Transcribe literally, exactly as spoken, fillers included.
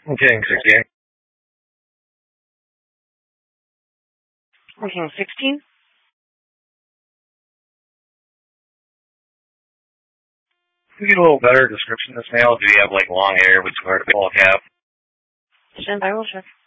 Okay, sixteen. Okay, sixteen. Can you get a little better description of this male? Do you have like long hair with square ball cap? Stand by, we'll check.